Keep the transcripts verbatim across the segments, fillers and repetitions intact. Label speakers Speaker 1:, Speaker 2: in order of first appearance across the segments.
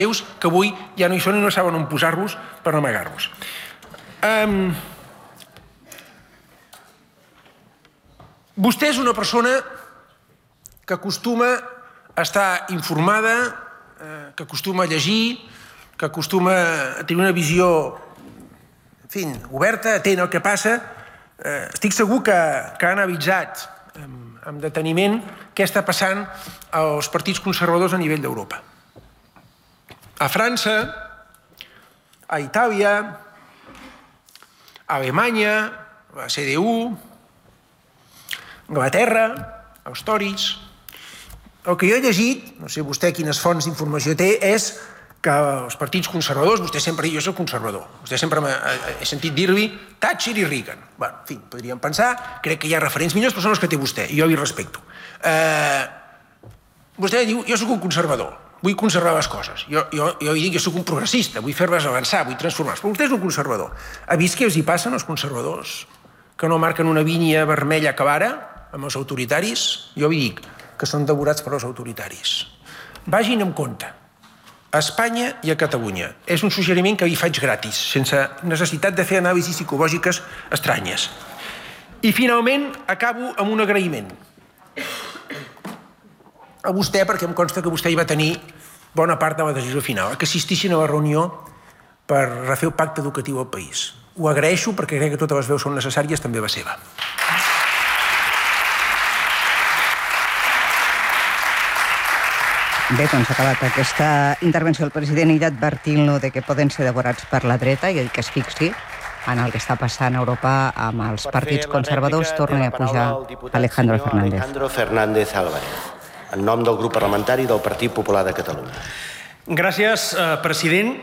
Speaker 1: que avui ja no hi són i no saben on posar-los per no amagar-los. Um, vostè és una persona que acostuma a estar informada, eh, que acostuma a llegir, que acostuma a tenir una visió, en fi, oberta, atent al que passa. Eh, estic segur que, que ha analitzat amb, amb deteniment què està passant als partits conservadors a nivell d'Europa. A França, a Itàlia, a Alemanya, a la C D U, a Anglaterra, als Tories. El que jo he llegit, no sé vostè quines fonts d'informació té, és que els partits conservadors, vostè sempre diu, jo soc conservador, vostè sempre he sentit dir-li Thatcher i Reagan. Bé, en fi, podríem pensar, crec que hi ha referents millors, però són els que té vostè, i jo li respecto. Eh, vostè diu, jo soc un conservador, vull conservar les coses. Jo, jo, jo dic, jo soc un progressista, vull fer-les avançar, vull transformar-les. Però vostè és un conservador. Ha vist què els hi passen als conservadors? Que no marquen una línia vermella clara amb els autoritaris? Jo li dic que són devorats per als autoritaris. Vagin amb compte. A Espanya i a Catalunya. És un suggeriment que li faig gratis, sense necessitat de fer anàlisis psicològiques estranyes. I finalment acabo amb un agraïment. A vostè, perquè em consta que vostè hi va tenir bona part de la decisió final, que assistissin a la reunió per refer el pacte educatiu al país. Ho agraeixo perquè crec que totes les veus són necessàries, també la seva.
Speaker 2: Bé, doncs ha acabat aquesta intervenció del president i d'advertir-lo de que poden ser devorats per la dreta i que es fixi en el que està passant a Europa amb els partits conservadors. Torna a pujar Alejandro Fernández.
Speaker 3: Alejandro Fernández Álvarez, en nom del grup parlamentari del Partit Popular de Catalunya.
Speaker 4: Gràcies, president.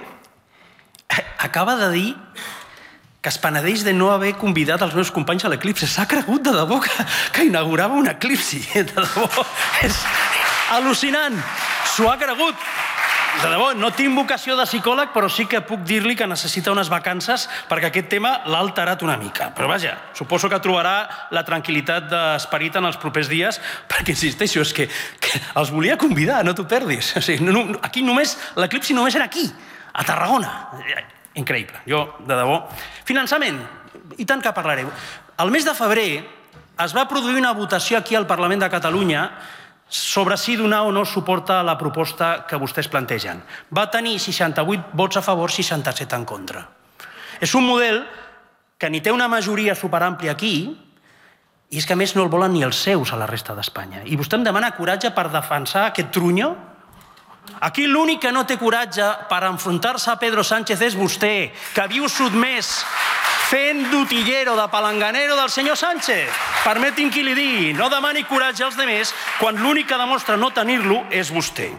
Speaker 4: Acaba de dir que es penedeix de no haver convidat els meus companys a l'eclipsi. S'ha cregut de debò que, que inaugurava un eclipsi. De debò, és al·lucinant. S'ho ha cregut. De debò, no tinc vocació de psicòleg, però sí que puc dir-li que necessita unes vacances perquè aquest tema l'ha alterat una mica. Però vaja, suposo que trobarà la tranquil·litat d'esperit en els propers dies, perquè insisteixo, és que, que els volia convidar, no t'ho perdis. O sigui, no, aquí només, l'eclipsi només era aquí, a Tarragona. Increïble, jo, de debò. Finançament, i tant que parlareu. El mes de febrer es va produir una votació aquí al Parlament de Catalunya sobre si donar o no suport a la proposta que vostès plantegen. Va tenir seixanta-vuit vots a favor, seixanta-set en contra. És un model que ni té una majoria superàmplia aquí, i és que a més no el volen ni els seus a la resta d'Espanya. I vostè em demana coratge per defensar aquest trunyo? Aquí l'únic que no té coratge per enfrontar-se a Pedro Sánchez és vostè, que viu sotmès fent d'utillero, de palanganero del senyor Sánchez. Permeti'm que li digui, no demani coratge als demés quan l'únic que demostra no tenir-lo és vostè.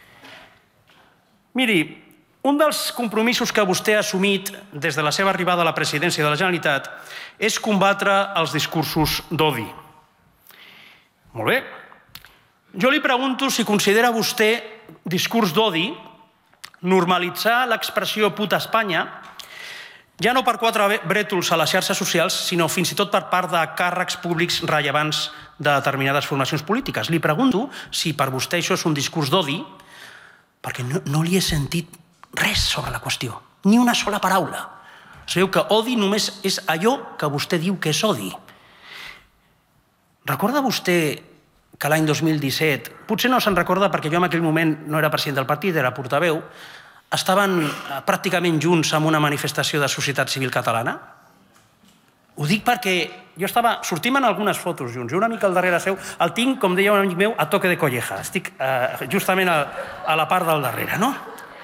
Speaker 4: Miri, un dels compromisos que vostè ha assumit des de la seva arribada a la presidència de la Generalitat és combatre els discursos d'odi. Molt bé. Jo li pregunto si considera vostè discurs d'odi normalitzar l'expressió puta Espanya, ja no per quatre brètols a les xarxes socials, sinó fins i tot per part de càrrecs públics rellevants de determinades formacions polítiques. Li pregunto si per vostè això és un discurs d'odi, perquè no, no li he sentit res sobre la qüestió, ni una sola paraula. Sabeu que odi només és allò que vostè diu que és odi. Recorda vostè que l'any dos mil disset, potser no se'n recorda perquè jo en aquell moment no era president del partit, era portaveu, estaven pràcticament junts en una manifestació de societat civil catalana? Ho dic perquè jo estava... Sortim en algunes fotos junts, jo una mica al darrere seu, el tinc, com deia un amic meu, a toque de colleja. Estic eh, justament a, a la part del darrere, no?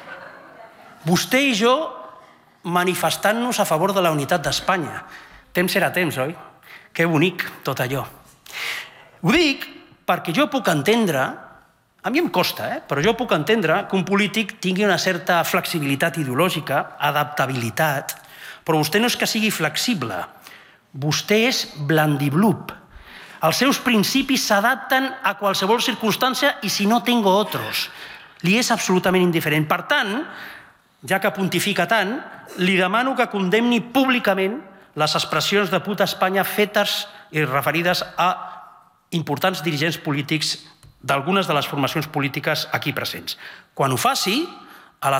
Speaker 4: Vostè i jo manifestant-nos a favor de la unitat d'Espanya. Temps era temps, oi? Que bonic, tot allò. Ho dic perquè jo puc entendre, a mi em costa, eh? però jo puc entendre que un polític tingui una certa flexibilitat ideològica, adaptabilitat, però vostè no és que sigui flexible, vostè és blandiblup. Els seus principis s'adapten a qualsevol circumstància i si no tengo otros. Li és absolutament indiferent. Per tant, ja que pontifica tant, li demano que condemni públicament les expressions de puta Espanya fetes i referides a importants dirigents polítics d'algunes de les formacions polítiques aquí presents. Quan ho faci,